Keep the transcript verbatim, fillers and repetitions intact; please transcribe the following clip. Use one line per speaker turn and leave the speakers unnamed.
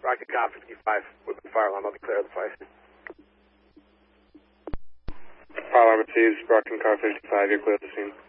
Rocket Car fifty-five with the fire alarm. I'll declare the fire.
Fire alarm received. Rocket Car fifty-five, you're clear to the scene.